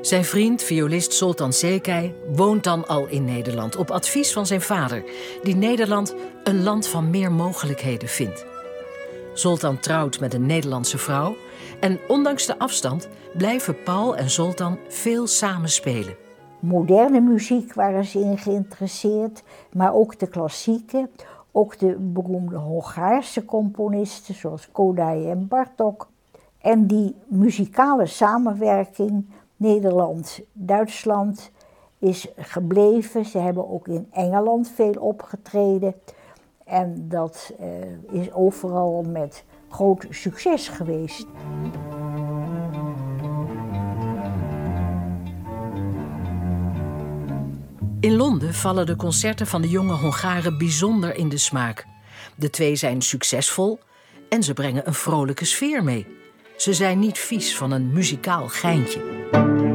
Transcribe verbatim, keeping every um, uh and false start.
Zijn vriend, violist Zoltan Şekay, woont dan al in Nederland op advies van zijn vader, die Nederland een land van meer mogelijkheden vindt. Zoltan trouwt met een Nederlandse vrouw en ondanks de afstand blijven Paul en Zoltan veel samen spelen. Moderne muziek waren ze in geïnteresseerd, maar ook de klassieke, ook de beroemde Hongaarse componisten zoals Kodály en Bartók. En die muzikale samenwerking Nederland-Duitsland is gebleven. Ze hebben ook in Engeland veel opgetreden. En dat uh, is overal met groot succes geweest. In Londen vallen de concerten van de jonge Hongaren bijzonder in de smaak. De twee zijn succesvol en ze brengen een vrolijke sfeer mee. Ze zijn niet vies van een muzikaal geintje.